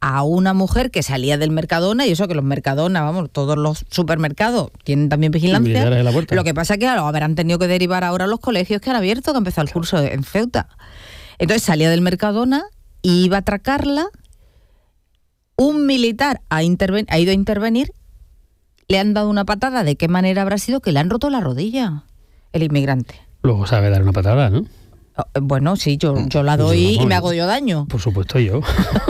a una mujer que salía del Mercadona, y eso que los Mercadona, vamos, todos los supermercados tienen también vigilancia. Lo que pasa es que lo habrán tenido que derivar ahora a los colegios que han abierto, que ha empezado el curso en Ceuta. Entonces salía del Mercadona y iba a atracarla. Un militar ha ido a intervenir, le han dado una patada. ¿De qué manera habrá sido? Que le han roto la rodilla, el inmigrante. Luego sabe dar una patada, ¿no? Bueno, sí, yo la doy y me hago yo daño. Por supuesto, yo.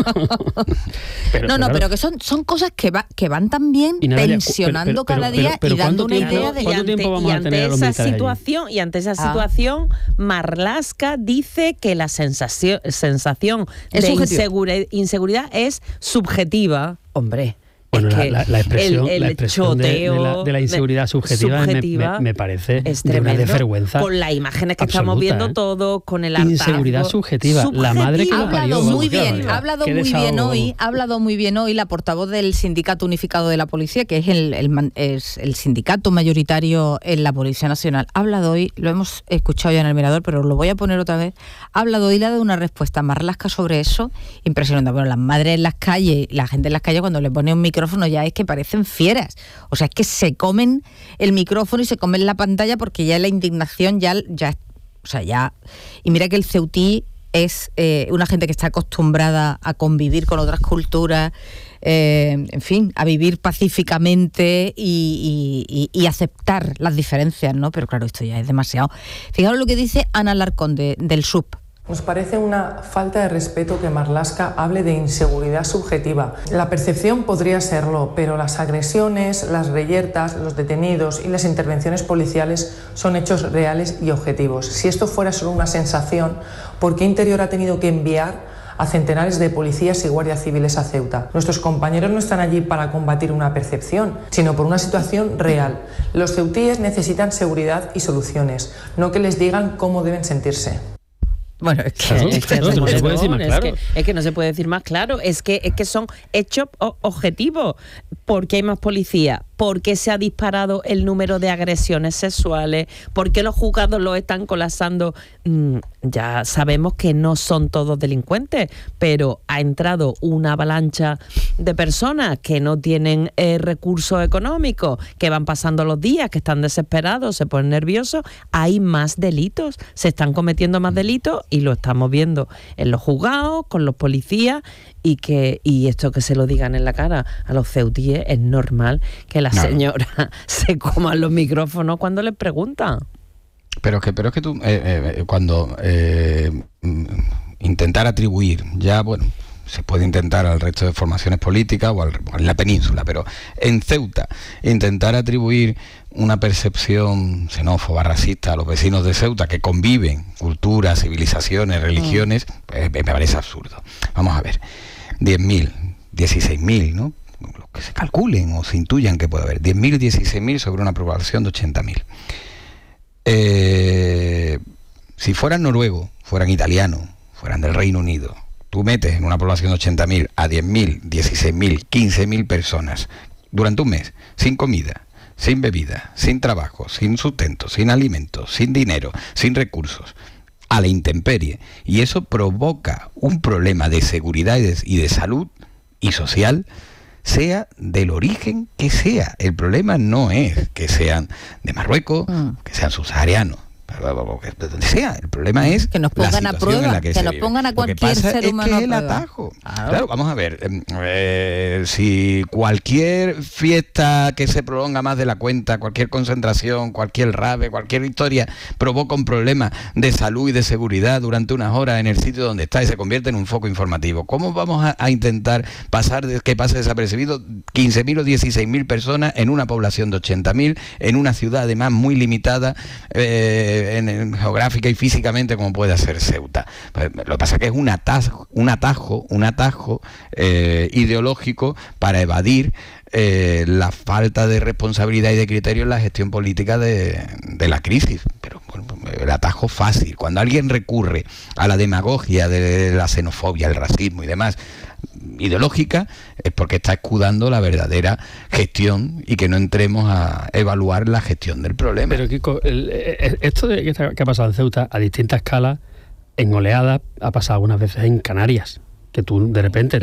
Pero que son cosas que van también tensionando cada día y dando una idea de... ¿Cuánto tiempo vamos a tener a los militares allí? Y ante esa situación, Marlaska dice que la sensación de inseguridad es subjetiva. Hombre... Bueno, la expresión choteo de la inseguridad subjetiva me parece de una desvergüenza. Con las imágenes que estamos viendo todos, con el hartazgo. Inseguridad subjetiva. La madre que lo parió. Ha hablado muy bien hoy la portavoz del Sindicato Unificado de la Policía, que es el sindicato mayoritario en la Policía Nacional. Ha hablado hoy, lo hemos escuchado ya en el Mirador, pero lo voy a poner otra vez. Ha hablado hoy y le ha dado una respuesta a Marlaska sobre eso impresionante. Bueno, las madres en las calles, la gente en las calles, cuando le pone un micrófono ya es que parecen fieras. O sea, es que se comen el micrófono y se comen la pantalla porque ya la indignación ya. Y mira que el ceutí es una gente que está acostumbrada a convivir con otras culturas, en fin, a vivir pacíficamente y aceptar las diferencias, ¿no? Pero claro, esto ya es demasiado. Fijaros lo que dice Ana Larcón del SUP. Nos parece una falta de respeto que Marlaska hable de inseguridad subjetiva. La percepción podría serlo, pero las agresiones, las reyertas, los detenidos y las intervenciones policiales son hechos reales y objetivos. Si esto fuera solo una sensación, ¿por qué Interior ha tenido que enviar a centenares de policías y guardias civiles a Ceuta? Nuestros compañeros no están allí para combatir una percepción, sino por una situación real. Los ceutíes necesitan seguridad y soluciones, no que les digan cómo deben sentirse. Bueno, es que no se puede decir más claro. Es que no se puede decir más claro. Es que son hechos objetivos. ¿Por qué hay más policía? ¿Por qué se ha disparado el número de agresiones sexuales? ¿Por qué los juzgados los están colapsando? Ya sabemos que no son todos delincuentes, pero ha entrado una avalancha de personas que no tienen recursos económicos, que van pasando los días, que están desesperados, se ponen nerviosos. Hay más delitos, se están cometiendo más delitos y lo estamos viendo en los juzgados, con los policías, y esto que se lo digan en la cara a los ceutíes, es normal que la señora se coman los micrófonos cuando les preguntan. Pero es que tú, cuando intentar atribuir, ya bueno, se puede intentar al resto de formaciones políticas o en la península, pero en Ceuta, intentar atribuir una percepción xenófoba, racista a los vecinos de Ceuta que conviven culturas, civilizaciones, religiones, me parece absurdo. Vamos a ver, 10.000, 16.000, ¿no? Los que se calculen o se intuyan que puede haber, 10.000, 16.000 sobre una población de 80.000. Si fueran noruegos, fueran italianos, fueran del Reino Unido, tú metes en una población de 80.000 a 10.000, 16.000, 15.000 personas durante un mes, sin comida, sin bebida, sin trabajo, sin sustento, sin alimentos, sin dinero, sin recursos, a la intemperie, y eso provoca un problema de seguridad y de salud y social, sea del origen que sea. El problema no es que sean de Marruecos, que sean subsaharianos, de donde sea. El problema es que nos pongan a prueba, que nos pongan a cualquier ser humano a prueba. El atajo. Claro, vamos a ver, si cualquier fiesta que se prolonga más de la cuenta, cualquier concentración, cualquier rave, cualquier historia provoca un problema de salud y de seguridad durante unas horas en el sitio donde está y se convierte en un foco informativo, ¿cómo vamos a intentar que pase desapercibido 15.000 o 16.000 personas en una población de 80.000, en una ciudad además muy limitada, geográfica y físicamente como puede ser Ceuta? Pues, lo que pasa es que es un atajo ideológico para evadir la falta de responsabilidad y de criterio en la gestión política de la crisis. Pero bueno, el atajo fácil, cuando alguien recurre a la demagogia de la xenofobia, el racismo y demás ideológica, es porque está escudando la verdadera gestión y que no entremos a evaluar la gestión del problema. Pero Kiko, esto que ha pasado en Ceuta a distintas escalas, en oleadas, ha pasado algunas veces en Canarias. que tú de repente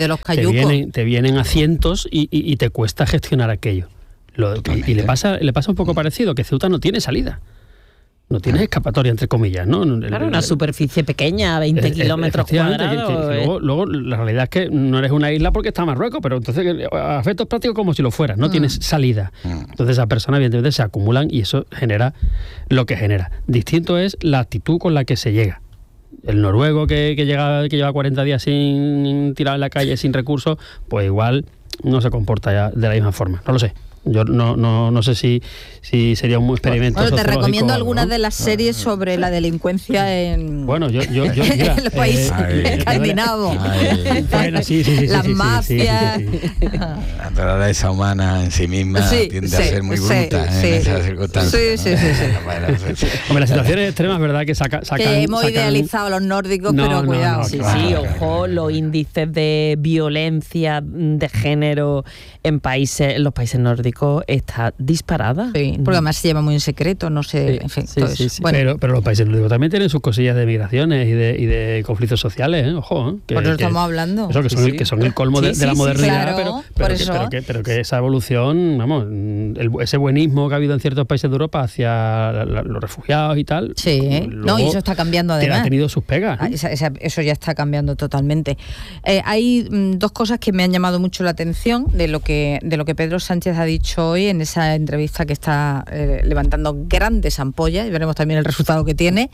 te vienen a cientos y te cuesta gestionar aquello. Y le pasa un poco parecido, que Ceuta no tiene salida. No tienes escapatoria, entre comillas, ¿no? Claro, una superficie pequeña, 20 kilómetros cuadrados. Luego, la realidad es que no eres una isla porque está Marruecos, pero entonces a efectos prácticos como si lo fueras, no tienes salida. Entonces esas personas evidentemente se acumulan y eso genera lo que genera. Distinto es la actitud con la que se llega. El noruego que lleva 40 días sin tirar en la calle, sin recursos, pues igual no se comporta ya de la misma forma. No lo sé. Yo no sé si sería un experimento sociológico. Te recomiendo algunas de las series sobre la delincuencia en mira, el país escandinavo. Bueno, sí. Las mafias. La naturaleza humana en sí misma tiende a ser muy bruta en esas circunstancias. Sí. Hombre, las situaciones extremas, ¿verdad? Que hemos idealizado a los nórdicos, pero cuidado. Ojo, los índices de violencia de género en los países nórdicos está disparada. Sí, porque además se lleva muy en secreto, no sé, en fin, todo eso. Bueno. Pero los países nórdicos también tienen sus cosillas de migraciones y de conflictos sociales, ojo. Por eso estamos hablando. Eso, que son el colmo de la modernidad, claro, pero que esa evolución, vamos, ese buenismo que ha habido en ciertos países de Europa hacia los refugiados y tal. Sí, y eso está cambiando además. Ha tenido sus pegas. Eso ya está cambiando totalmente. Hay dos cosas que me han llamado mucho la atención de lo que Pedro Sánchez ha dicho hoy en esa entrevista que está levantando grandes ampollas, y veremos también el resultado que tiene.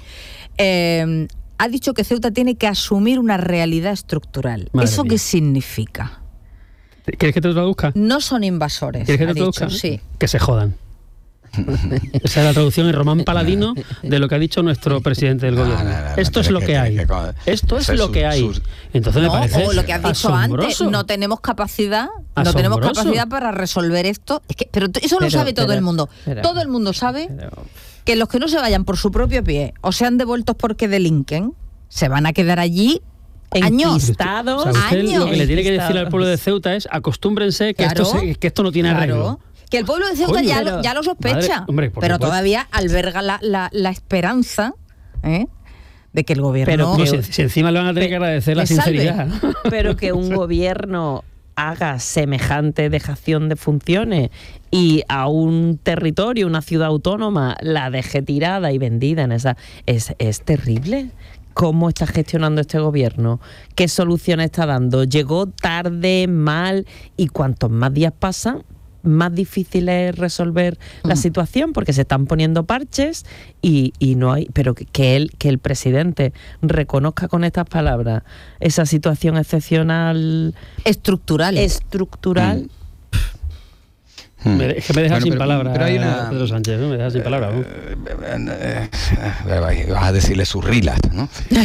Ha dicho que Ceuta tiene que asumir una realidad estructural. Madre ¿Eso mía. qué significa? ¿Quieres que te lo traduzca? No son invasores. ¿Quieres que te lo traduzca? Sí. Que se jodan. Esa es la traducción en román paladino de lo que ha dicho nuestro presidente del gobierno. Esto es lo que hay. Esto es lo que hay. Entonces me parece o lo que has dicho antes, no tenemos capacidad para resolver esto. Pero eso lo sabe todo el mundo. Todo el mundo sabe que los que no se vayan por su propio pie o sean devueltos porque delinquen, se van a quedar allí años. Años. Lo que le tiene que decir al pueblo de Ceuta es: acostúmbrense que esto no tiene arreglo. Que el pueblo de Ceuta ya lo sospecha, pero todavía alberga la esperanza de que el gobierno... Pero si encima le van a tener que agradecer la sinceridad. Pero que un gobierno haga semejante dejación de funciones y a un territorio, una ciudad autónoma, la deje tirada y vendida en esa... Es terrible. ¿Cómo está gestionando este gobierno? ¿Qué solución está dando? ¿Llegó tarde, mal? Y cuantos más días pasan, más difícil es resolver la situación, porque se están poniendo parches y no hay, pero que el presidente reconozca con estas palabras esa situación excepcional estructural. Es que me deja sin palabras, Pedro Sánchez, me deja sin palabras. Vas a decirle sus rilas, ¿no?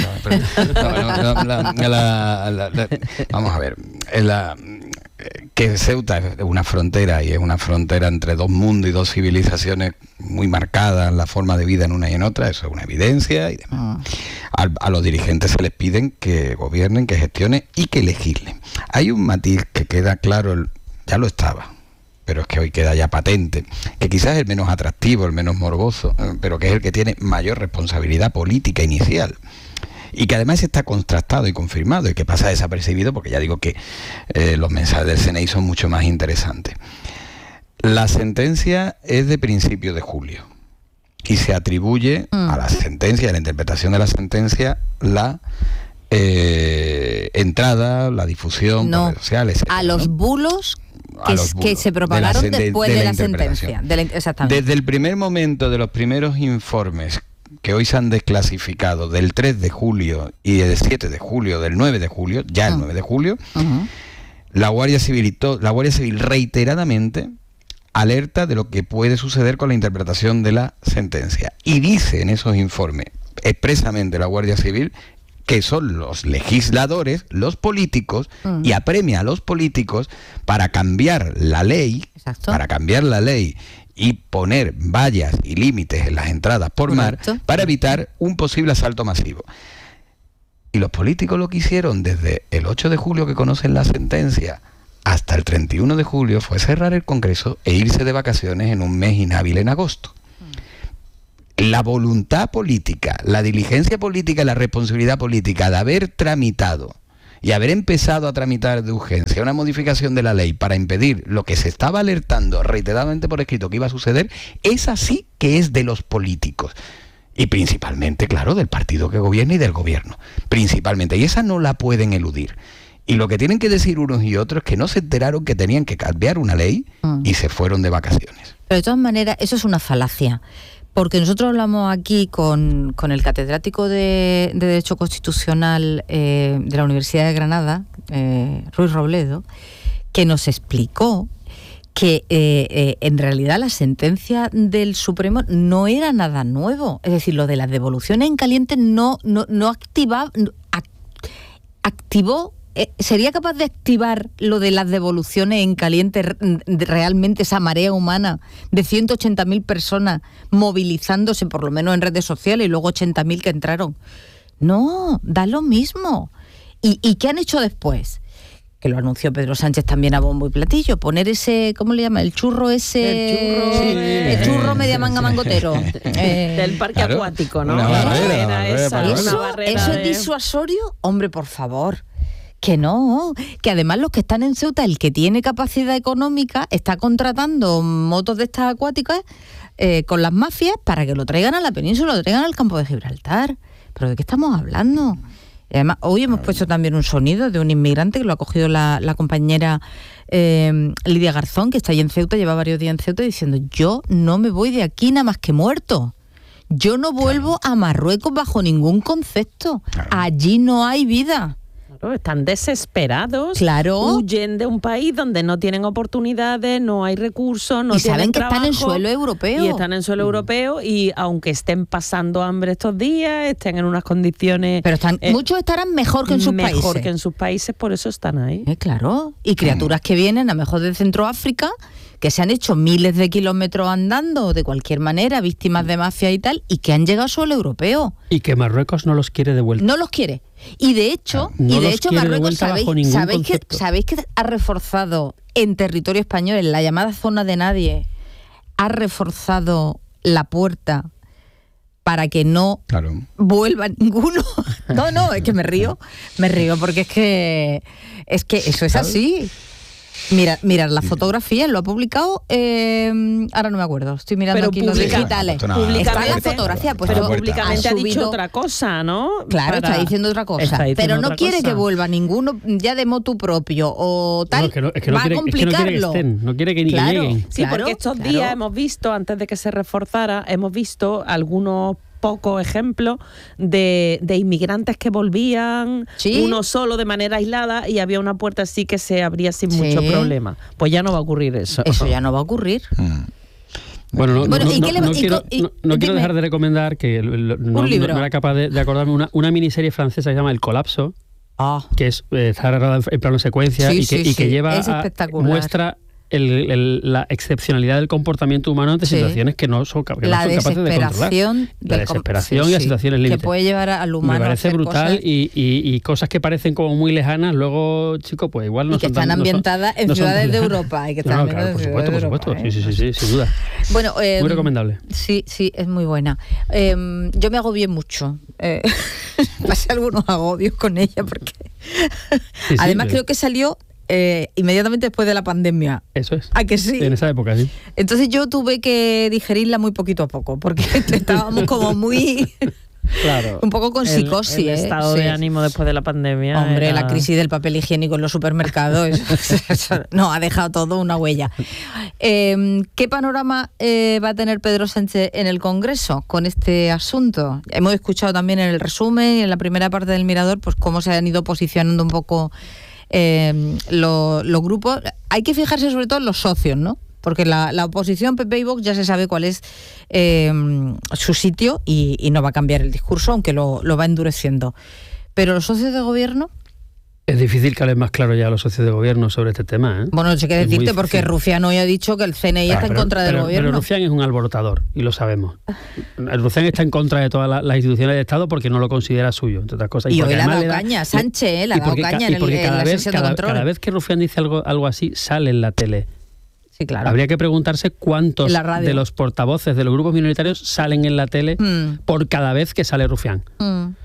Vamos a ver, que Ceuta es una frontera, y es una frontera entre dos mundos y dos civilizaciones muy marcadas, la forma de vida en una y en otra, eso es una evidencia y demás. A los dirigentes se les piden que gobiernen, que gestionen y que legislen. Hay un matiz que queda claro, ya lo estaba, pero es que hoy queda ya patente, que quizás es el menos atractivo, el menos morboso, pero que es el que tiene mayor responsabilidad política inicial. Y que además está contrastado y confirmado, y que pasa desapercibido, porque ya digo que los mensajes del CNI son mucho más interesantes. La sentencia es de principios de julio, y se atribuye a la sentencia, a la interpretación de la sentencia, la entrada, la difusión por redes sociales, etcétera, a los bulos que se propagaron después de la sentencia. Exactamente. Desde el primer momento de los primeros informes que hoy se han desclasificado, del 3 de julio y del 7 de julio, del 9 de julio, ya el 9 de julio, la Guardia Civil reiteradamente alerta de lo que puede suceder con la interpretación de la sentencia. Y dice en esos informes expresamente la Guardia Civil que son los legisladores, los políticos, y apremia a los políticos para cambiar la ley, y poner vallas y límites en las entradas por mar para evitar un posible asalto masivo. Y los políticos lo que hicieron desde el 8 de julio, que conocen la sentencia, hasta el 31 de julio, fue cerrar el Congreso e irse de vacaciones en un mes inhábil en agosto. La voluntad política, la diligencia política y la responsabilidad política de haber tramitado y haber empezado a tramitar de urgencia una modificación de la ley para impedir lo que se estaba alertando reiteradamente por escrito que iba a suceder, esa sí que es de los políticos. Y principalmente, claro, del partido que gobierna y del gobierno. Principalmente. Y esa no la pueden eludir. Y lo que tienen que decir unos y otros es que no se enteraron que tenían que cambiar una ley y se fueron de vacaciones. Pero de todas maneras, eso es una falacia. Porque nosotros hablamos aquí con el catedrático de Derecho Constitucional de la Universidad de Granada, Ruiz Robledo, que nos explicó que en realidad la sentencia del Supremo no era nada nuevo. Es decir, lo de las devoluciones en caliente no activó. ¿Sería capaz de activar lo de las devoluciones en caliente realmente esa marea humana de 180.000 personas movilizándose, por lo menos en redes sociales, y luego 80.000 que entraron? No, da lo mismo. ¿Y qué han hecho después? Que lo anunció Pedro Sánchez también a bombo y platillo, poner ese, ¿cómo le llama? El churro El churro media manga mangotero. Del parque acuático, ¿no? Una barrera, ¿Eso es disuasorio? Hombre, por favor. Que no, que además los que están en Ceuta, el que tiene capacidad económica, está contratando motos de estas acuáticas con las mafias para que lo traigan a la península, lo traigan al campo de Gibraltar. ¿Pero de qué estamos hablando? Y además, hoy hemos puesto también un sonido de un inmigrante que lo ha cogido la compañera Lidia Garzón, que está ahí en Ceuta, lleva varios días en Ceuta, diciendo: yo no me voy de aquí nada más que muerto. Yo no vuelvo a Marruecos bajo ningún concepto. Allí no hay vida. Están desesperados, huyen de un país donde no tienen oportunidades, no hay recursos, no tienen trabajo. Y saben que están en suelo europeo. Y están en suelo europeo, y aunque estén pasando hambre estos días, estén en unas condiciones... Pero muchos estarán mejor que en sus países. Mejor que en sus países, por eso están ahí. Claro, y criaturas que vienen a lo mejor de Centroáfrica, que se han hecho miles de kilómetros andando de cualquier manera, víctimas de mafia y tal, y que han llegado a suelo europeo. Y que Marruecos no los quiere de vuelta. No los quiere. Y de hecho, Marruecos, ¿sabéis que ha reforzado en territorio español, en la llamada zona de nadie, ha reforzado la puerta para que no vuelva ninguno? No, es que me río porque es que eso es así. Mirad la fotografía, lo ha publicado, ahora no me acuerdo, estoy mirando pero aquí los digitales. Está la fotografía, pues pero públicamente ha dicho otra cosa, ¿no? Claro, está diciendo otra cosa, pero no quiere que vuelva ninguno ya de motu propio o tal, va a complicarlo. No quiere que ni lleguen. Sí, porque estos días hemos visto, antes de que se reforzara, hemos visto algunos pocos ejemplos de inmigrantes que volvían, uno solo de manera aislada, y había una puerta así que se abría sin mucho problema. Pues ya no va a ocurrir eso. Eso ya no va a ocurrir. Bueno, no quiero dejar de recomendar que no era capaz de acordarme una miniserie francesa que se llama El Colapso, que está grabada en plano secuencia y que lleva muestra la excepcionalidad del comportamiento humano ante situaciones que no son capaces de controlar. La desesperación y las situaciones límites. Que puede llevar al humano. Me parece brutal y cosas que parecen como muy lejanas, luego, chico, pues igual no son tan... Y que están ambientadas en ciudades de Europa. Y que están por supuesto. Sí, sin duda. Bueno, muy recomendable. Sí, es muy buena. Yo me agobié mucho. Pasé algunos agobios con ella porque... Además creo que salió... inmediatamente después de la pandemia. Eso es. ¿A que sí? En esa época, sí. Entonces yo tuve que digerirla muy poquito a poco, porque estábamos como muy... Claro. Un poco con psicosis. El estado de ánimo después de la pandemia. Hombre, la crisis del papel higiénico en los supermercados no, ha dejado todo una huella. ¿Qué panorama va a tener Pedro Sánchez en el Congreso con este asunto? Hemos escuchado también en el resumen y en la primera parte del Mirador pues cómo se han ido posicionando un poco los grupos. Hay que fijarse sobre todo en los socios, ¿no? Porque la oposición, PP y Vox, ya se sabe cuál es su sitio y no va a cambiar el discurso, aunque lo va endureciendo. Pero los socios de gobierno... Es difícil que hables más claro ya a los socios de gobierno sobre este tema, ¿eh? Bueno, no sé qué decirte, porque Rufián hoy ha dicho que el CNI está en contra del gobierno. Pero Rufián es un alborotador, y lo sabemos. Rufián está en contra de todas las instituciones de Estado porque no lo considera suyo, entre otras cosas. Y hoy le ha dado caña, Sánchez, le ha dado caña en la sesión de control. Cada vez que Rufián dice algo así, sale en la tele. Sí, claro. Habría que preguntarse cuántos de los portavoces de los grupos minoritarios salen en la tele por cada vez que sale Rufián.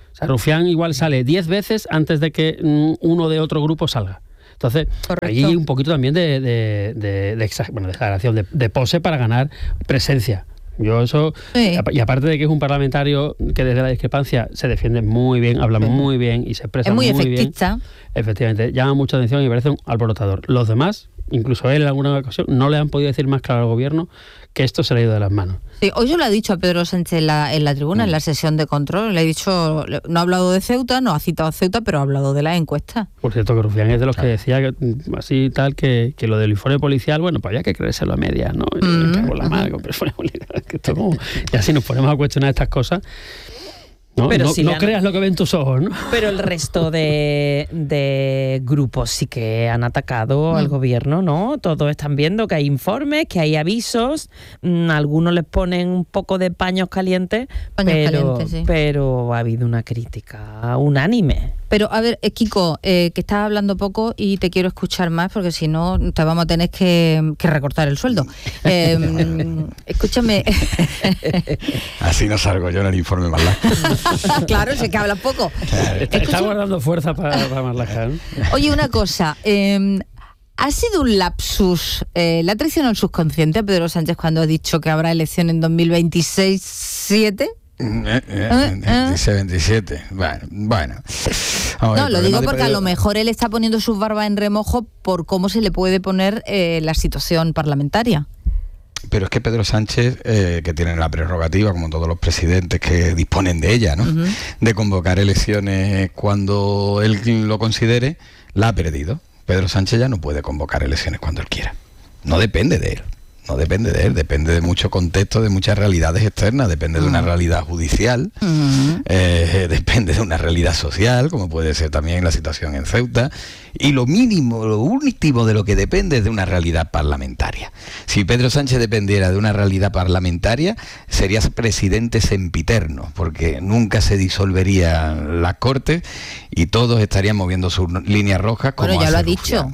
O sea, Rufián igual sale 10 veces antes de que uno de otro grupo salga. Entonces, ahí hay un poquito también de exageración, de pose para ganar presencia. Yo eso, sí. Y aparte de que es un parlamentario que desde la discrepancia se defiende muy bien, habla muy bien y se expresa muy bien. Es muy efectista. Efectivamente, llama mucha atención y parece un alborotador. Los demás, incluso él en alguna ocasión, no le han podido decir más claro al gobierno que esto se le ha ido de las manos. Sí, hoy yo le he dicho a Pedro Sánchez en la tribuna, en la sesión de control, le he dicho, no ha hablado de Ceuta, no ha citado a Ceuta, pero ha hablado de la encuesta. Por cierto, que Rufián es de los que decía que, así tal, que lo del informe policial, bueno, pues había que creérselo a medias, ¿no? Me cago en la madre, que esto como, ya si nos ponemos a cuestionar estas cosas. No, pero no, si no creas lo que ven tus ojos, ¿no? Pero el resto de grupos sí que han atacado al gobierno, ¿no? Todos están viendo que hay informes, que hay avisos, algunos les ponen un poco de paños calientes, pero ha habido una crítica unánime. Pero a ver, Kiko, que estás hablando poco y te quiero escuchar más porque si no te vamos a tener que recortar el sueldo. Escúchame. Así no salgo yo en el informe Marlaska. Claro, sé que hablas poco. Está guardando fuerza para Marlaska, ¿no? Oye, una cosa. ¿Ha sido un lapsus? ¿Le ha traicionado el subconsciente a Pedro Sánchez cuando ha dicho que habrá elección en 2026-7? 27. Bueno. No, lo digo porque a lo mejor él está poniendo sus barbas en remojo por cómo se le puede poner la situación parlamentaria. Pero es que Pedro Sánchez, que tiene la prerrogativa, como todos los presidentes que disponen de ella, ¿no? De convocar elecciones cuando él lo considere, la ha perdido. Pedro Sánchez ya no puede convocar elecciones cuando él quiera. No depende de él. No depende de él, depende de mucho contexto, de muchas realidades externas, depende de una realidad judicial, depende de una realidad social, como puede ser también la situación en Ceuta, y lo mínimo, lo último de lo que depende es de una realidad parlamentaria. Si Pedro Sánchez dependiera de una realidad parlamentaria, sería presidente sempiterno, porque nunca se disolverían las Cortes y todos estarían moviendo sus líneas rojas. Como bueno, ya lo ha dicho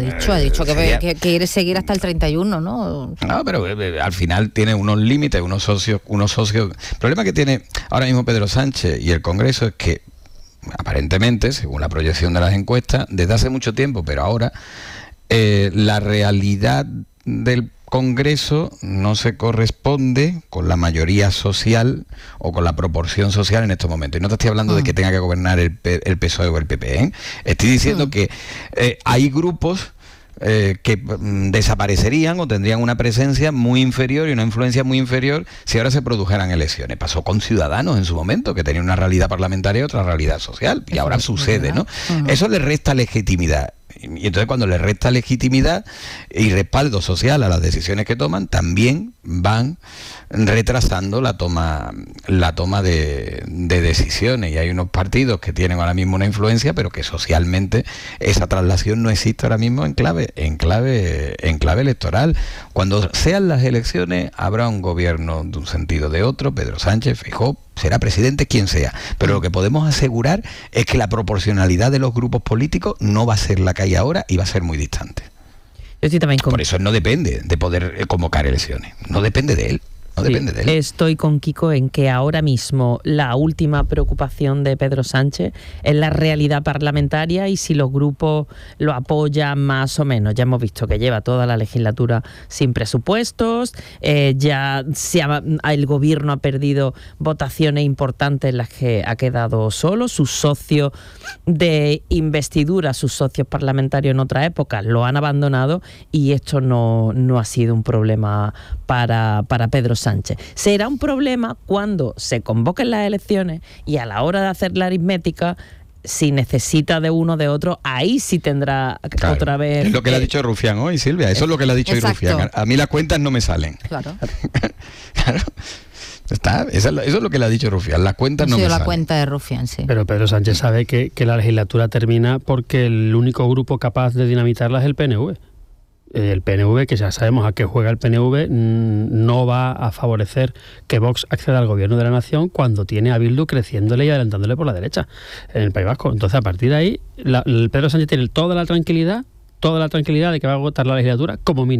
que quiere seguir hasta el 31, ¿no? No, pero al final tiene unos límites, unos socios. El problema que tiene ahora mismo Pedro Sánchez y el Congreso es que, aparentemente, según la proyección de las encuestas, desde hace mucho tiempo, pero ahora, la realidad del Congreso no se corresponde con la mayoría social o con la proporción social en estos momentos. Y no te estoy hablando de que tenga que gobernar el PSOE o el PP, ¿eh? Estoy diciendo que hay grupos que desaparecerían o tendrían una presencia muy inferior y una influencia muy inferior si ahora se produjeran elecciones. Pasó con Ciudadanos en su momento, que tenía una realidad parlamentaria y otra realidad social, y ahora sucede, ¿no? Eso le resta legitimidad. Y entonces cuando le resta legitimidad y respaldo social a las decisiones que toman, también van retrasando la toma de decisiones. Y hay unos partidos que tienen ahora mismo una influencia, pero que socialmente esa traslación no existe ahora mismo en clave electoral. Cuando sean las elecciones habrá un gobierno de un sentido o de otro. Pedro Sánchez, Feijóo, será presidente quien sea, pero lo que podemos asegurar es que la proporcionalidad de los grupos políticos no va a ser la que hay ahora y va a ser muy distante. Por eso no depende de poder convocar elecciones, no depende de él. No depende de él. Estoy con Kiko en que ahora mismo la última preocupación de Pedro Sánchez es la realidad parlamentaria y si los grupos lo apoyan más o menos. Ya hemos visto que lleva toda la legislatura sin presupuestos, ya el gobierno ha perdido votaciones importantes en las que ha quedado solo. Sus socios de investidura, sus socios parlamentarios en otra época lo han abandonado y esto no ha sido un problema para Pedro Sánchez. Será un problema cuando se convoquen las elecciones y a la hora de hacer la aritmética, si necesita de uno o de otro, ahí sí tendrá otra vez... Es lo que le ha dicho Rufián hoy, Silvia, eso es lo que le ha dicho hoy Rufián. A mí las cuentas no me salen. Claro. Claro. Eso es lo que le ha dicho Rufián, las cuentas no me salen. La cuenta de Rufián, sí. Pero Pedro Sánchez sabe que la legislatura termina porque el único grupo capaz de dinamitarla es el PNV. El PNV, que ya sabemos a qué juega el PNV, no va a favorecer que Vox acceda al gobierno de la nación cuando tiene a Bildu creciéndole y adelantándole por la derecha en el País Vasco. Entonces, a partir de ahí, el Pedro Sánchez tiene toda la tranquilidad de que va a agotar la legislatura como mínimo.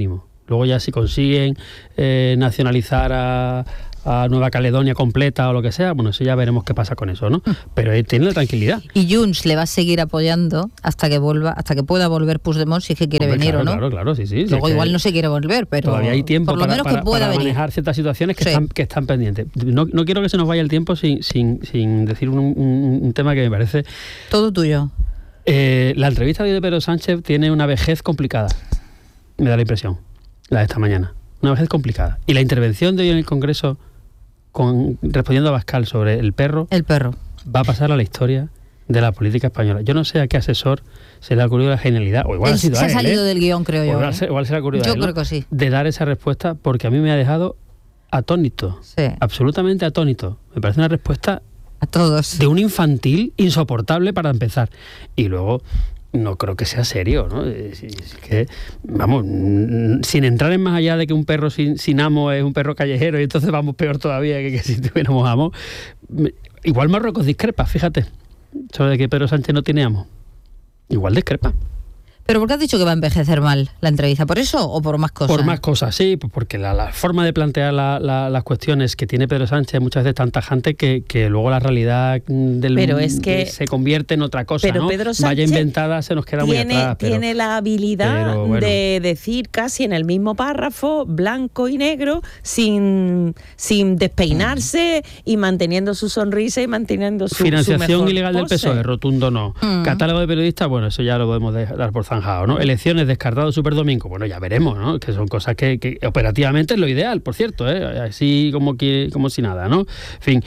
Luego ya si consiguen nacionalizar a Nueva Caledonia completa o lo que sea, bueno, eso ya veremos qué pasa con eso, ¿no? Pero él tiene la tranquilidad. Y Junts le va a seguir apoyando hasta que pueda volver Puigdemont, si es que quiere venir, claro, o no. Claro, sí. Luego igual no se quiere volver, pero todavía hay tiempo por lo menos que pueda para venir. manejar ciertas situaciones que están pendientes. No quiero que se nos vaya el tiempo sin decir un tema que me parece... Todo tuyo. La entrevista de Pedro Sánchez tiene una vejez complicada, me da la impresión, la de esta mañana. Una vejez complicada. Y la intervención de hoy en el Congreso respondiendo a Abascal sobre el perro va a pasar a la historia de la política española. Yo no sé a qué asesor se le ha ocurrido la genialidad, o igual ha sido se ha salido del guión, creo yo. Igual se le ha ocurrido yo a él, creo que sí. De dar esa respuesta, porque a mí me ha dejado atónito, absolutamente atónito. Me parece una respuesta a todos de un infantil insoportable para empezar. Y luego no creo que sea serio, ¿no? Es que, vamos, sin entrar en más allá de que un perro sin amo es un perro callejero y entonces vamos peor todavía que si tuviéramos amo. Igual Marruecos discrepa, fíjate, sobre que Pedro Sánchez no tiene amo. Igual discrepa. ¿Pero por qué has dicho que va a envejecer mal la entrevista? ¿Por eso o por más cosas? Por más cosas, sí, porque la forma de plantear las cuestiones que tiene Pedro Sánchez muchas veces tan tajante que luego la realidad se convierte en otra cosa, pero ¿no? Pedro Sánchez vaya inventada, se nos queda muy atrás. Tiene la habilidad de decir casi en el mismo párrafo, blanco y negro, sin despeinarse y manteniendo su sonrisa y manteniendo su financiación su ilegal pose. del PSOE, rotundo no. Catálogo de periodistas, bueno, eso ya lo podemos dar por zanjado, ¿no? Elecciones descartado Superdomingo, bueno, ya veremos, ¿no? Que son cosas que operativamente es lo ideal, por cierto, así como si nada, ¿no? En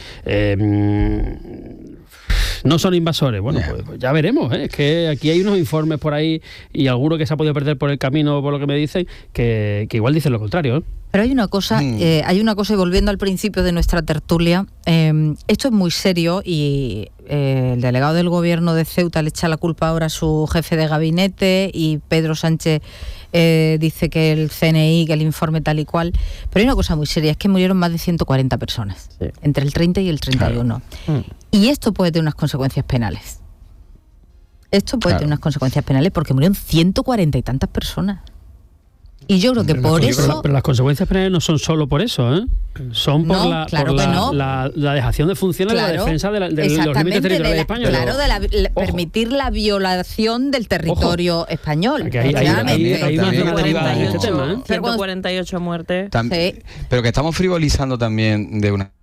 fin, no son invasores, bueno, pues ya veremos, es que aquí hay unos informes por ahí y alguno que se ha podido perder por el camino, por lo que me dicen, que igual dicen lo contrario, ¿eh? Pero hay una cosa, y volviendo al principio de nuestra tertulia, esto es muy serio y el delegado del gobierno de Ceuta le echa la culpa ahora a su jefe de gabinete y Pedro Sánchez dice que el CNI, que el informe tal y cual. Pero hay una cosa muy seria, es que murieron más de 140 personas, entre el 30 y el 31. Claro. Y esto puede tener unas consecuencias penales. Tener unas consecuencias penales porque murieron 140 y tantas personas. Y yo creo que por eso... Pero las consecuencias penales no son solo por eso, ¿eh? Son por la dejación de funciones de la defensa de los límites territoriales españoles. Claro, permitir la violación del territorio español. Hay una alternativa en este tema, ¿eh? 148 muertes. Pero que estamos frivolizando también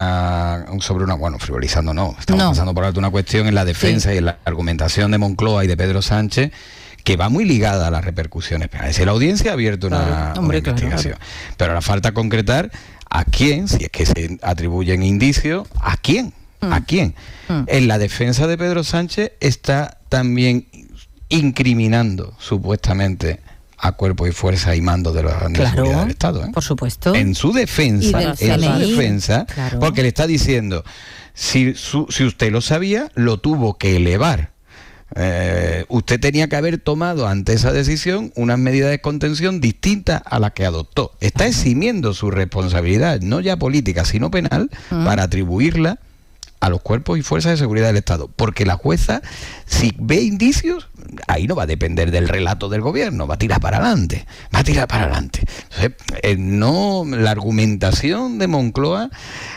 frivolizando no. Estamos pasando por alto una cuestión en la defensa y en la argumentación de Moncloa y de Pedro Sánchez, que va muy ligada a las repercusiones penales. La audiencia ha abierto una investigación. Claro. Pero ahora falta concretar a quién, si es que se atribuyen indicios, ¿a quién? ¿A quién? En la defensa de Pedro Sánchez está también incriminando supuestamente a cuerpo y fuerza y mando de la seguridad del Estado. Por supuesto. En su defensa, claro. Porque le está diciendo, si usted lo sabía, lo tuvo que elevar. Usted tenía que haber tomado ante esa decisión unas medidas de contención distintas a las que adoptó. Está eximiendo su responsabilidad, no ya política, sino penal, para atribuirla a los cuerpos y fuerzas de seguridad del Estado. Porque la jueza, si ve indicios, ahí no va a depender del relato del gobierno, va a tirar para adelante. Entonces, la argumentación de Moncloa,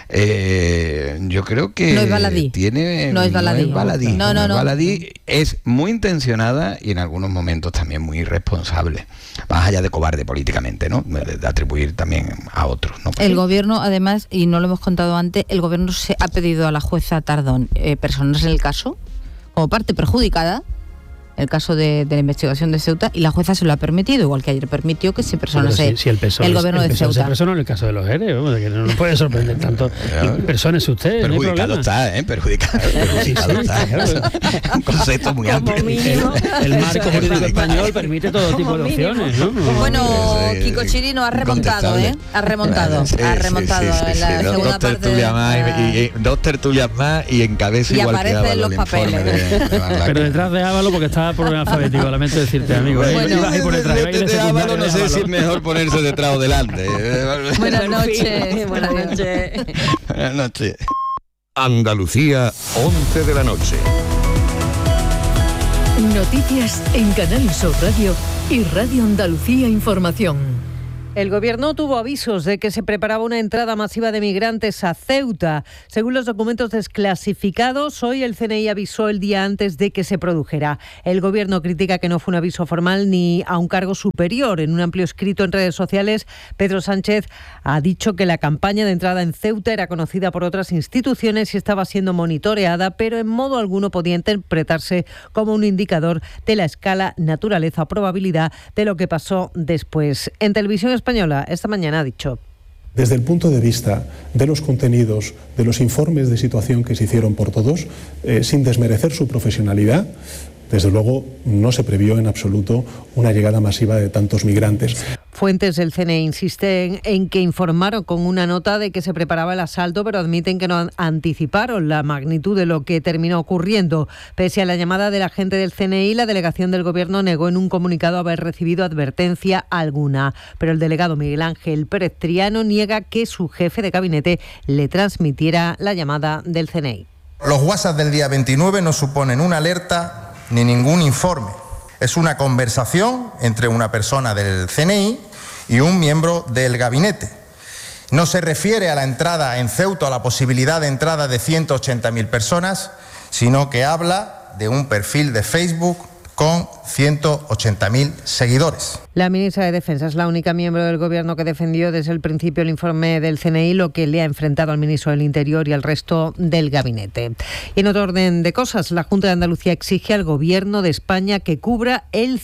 yo creo que no es baladí. No es baladí. Es muy intencionada y en algunos momentos también muy irresponsable, más allá de cobarde políticamente, ¿no? De atribuir también a otros, ¿no? El gobierno, además, y no lo hemos contado antes, el gobierno se ha pedido a la jueza Tardón personarse en el caso como parte perjudicada, el caso de la investigación de Ceuta, y la jueza se lo ha permitido, igual que ayer permitió que se personase el gobierno de Ceuta. Se personó en el caso de los ERE, que no puede sorprender tanto. Persónese usted, perjudicado está, perjudicado está. Un concepto muy amplio. El marco jurídico español permite todo tipo de opciones, ¿no? Bueno, Kiko Chirino ha remontado, Ha remontado en la segunda parte. Dos tertulias más y encabeza igual que aparecen los papeles. Pero detrás de Ávalo, porque estaba por orden alfabético, lamento decirte, amigo. De Ávalo no sé si es mejor ponerse detrás o delante. Buenas noches. Buenas noches. Andalucía, 11 de la noche. Noticias en Canal Sur Radio y Radio Andalucía Información. El Gobierno tuvo avisos de que se preparaba una entrada masiva de migrantes a Ceuta. Según los documentos desclasificados, hoy el CNI avisó el día antes de que se produjera. El Gobierno critica que no fue un aviso formal ni a un cargo superior. En un amplio escrito en redes sociales, Pedro Sánchez ha dicho que la campaña de entrada en Ceuta era conocida por otras instituciones y estaba siendo monitoreada, pero en modo alguno podía interpretarse como un indicador de la escala, naturaleza o probabilidad de lo que pasó después. En Televisión Española esta mañana ha dicho: desde el punto de vista de los contenidos, de los informes de situación que se hicieron por todos, sin desmerecer su profesionalidad, desde luego no se previó en absoluto una llegada masiva de tantos migrantes. Fuentes del CNI insisten en que informaron con una nota de que se preparaba el asalto, pero admiten que no anticiparon la magnitud de lo que terminó ocurriendo. Pese a la llamada del agente del CNI, la delegación del Gobierno negó en un comunicado haber recibido advertencia alguna. Pero el delegado Miguel Ángel Pérez Triano niega que su jefe de gabinete le transmitiera la llamada del CNI. Los WhatsApp del día 29 no suponen una alerta ni ningún informe. Es una conversación entre una persona del CNI y un miembro del gabinete. No se refiere a la entrada en Ceuta, a la posibilidad de entrada de 180.000 personas, sino que habla de un perfil de Facebook con 180.000 seguidores. La ministra de Defensa es la única miembro del Gobierno que defendió desde el principio el informe del CNI, lo que le ha enfrentado al ministro del Interior y al resto del gabinete. Y en otro orden de cosas, la Junta de Andalucía exige al Gobierno de España que cubra el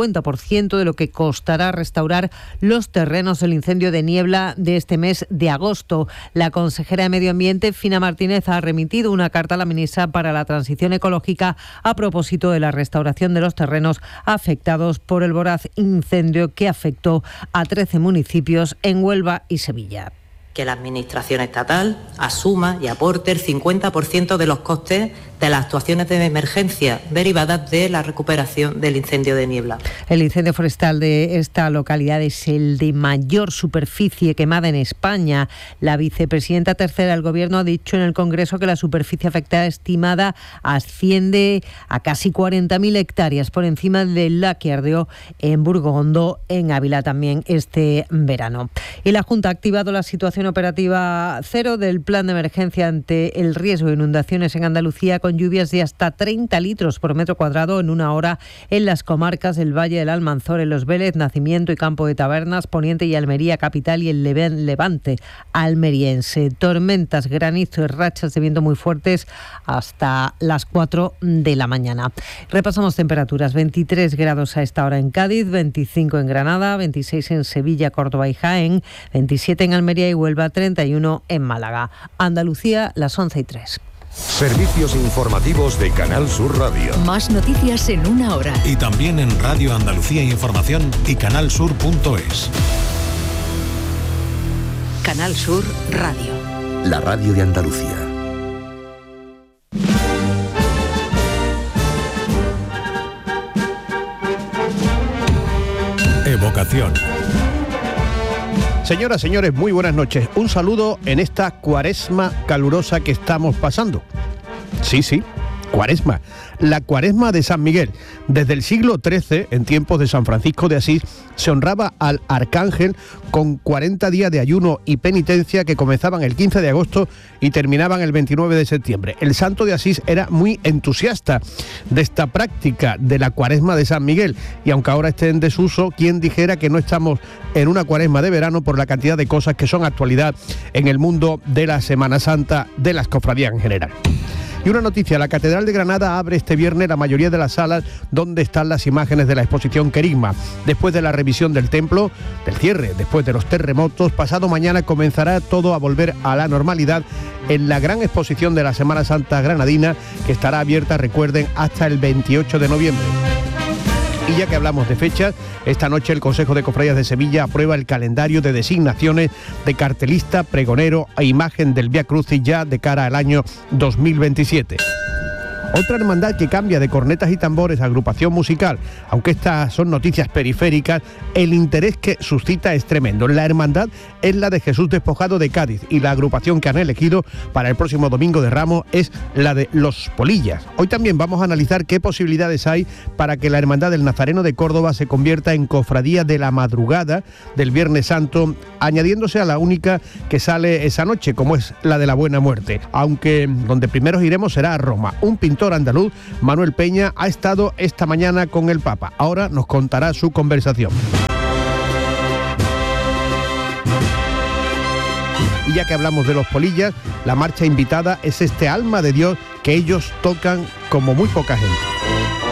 50% de lo que costará restaurar los terrenos del incendio de Niebla de este mes de agosto. La consejera de Medio Ambiente, Fina Martínez, ha remitido una carta a la ministra para la Transición Ecológica a propósito de la restauración de los terrenos afectados por el voraz incendio que afectó a 13 municipios en Huelva y Sevilla. Que la Administración estatal asuma y aporte el 50% de los costes de las actuaciones de emergencia derivadas de la recuperación del incendio de Niebla. El incendio forestal de esta localidad es el de mayor superficie quemada en España. La vicepresidenta tercera del Gobierno ha dicho en el Congreso que la superficie afectada estimada asciende a casi 40.000 hectáreas, por encima de la que ardió en Burgondo, en Ávila, también este verano. Y la Junta ha activado la situación operativa cero del plan de emergencia ante el riesgo de inundaciones en Andalucía, con lluvias de hasta 30 litros por metro cuadrado en una hora en las comarcas del Valle del Almanzor, en Los Vélez, Nacimiento y Campo de Tabernas, Poniente y Almería capital y el Levante almeriense. Tormentas, granizo y rachas de viento muy fuertes hasta las 4 de la mañana. Repasamos temperaturas: 23 grados a esta hora en Cádiz, 25 en Granada, 26 en Sevilla, Córdoba y Jaén, 27 en Almería y Huelva, 31 en Málaga. Andalucía, las 11:03. Servicios informativos de Canal Sur Radio. Más noticias en una hora. Y también en Radio Andalucía Información y canalsur.es. Canal Sur Radio. La radio de Andalucía. Evocación. Señoras, señores, muy buenas noches. Un saludo en esta cuaresma calurosa que estamos pasando. Sí, cuaresma. La cuaresma de San Miguel. Desde el siglo XIII, en tiempos de San Francisco de Asís, se honraba al arcángel con 40 días de ayuno y penitencia que comenzaban el 15 de agosto y terminaban el 29 de septiembre. El santo de Asís era muy entusiasta de esta práctica de la cuaresma de San Miguel, y aunque ahora esté en desuso, quien dijera que no estamos en una cuaresma de verano por la cantidad de cosas que son actualidad en el mundo de la Semana Santa, de las cofradías en general. Y una noticia: la Catedral de Granada abre este viernes la mayoría de las salas donde están las imágenes de la exposición Querigma. Después de la revisión del templo, del cierre, después de los terremotos, pasado mañana comenzará todo a volver a la normalidad en la gran exposición de la Semana Santa granadina, que estará abierta, recuerden, hasta el 28 de noviembre. Y ya que hablamos de fechas, esta noche el Consejo de Cofradías de Sevilla aprueba el calendario de designaciones de cartelista, pregonero e imagen del Vía Crucis ya de cara al año 2027. Otra hermandad que cambia de cornetas y tambores a agrupación musical, aunque estas son noticias periféricas, el interés que suscita es tremendo. La hermandad es la de Jesús Despojado de Cádiz y la agrupación que han elegido para el próximo Domingo de Ramos es la de Los Polillas. Hoy también vamos a analizar qué posibilidades hay para que la hermandad del Nazareno de Córdoba se convierta en cofradía de la madrugada del Viernes Santo, añadiéndose a la única que sale esa noche, como es la de la Buena Muerte. Aunque donde primero iremos será a Roma. Un pintor andaluz, Manuel Peña, ha estado esta mañana con el Papa. Ahora nos contará su conversación. Y ya que hablamos de Los Polillas, la marcha invitada es este Alma de Dios que ellos tocan como muy poca gente.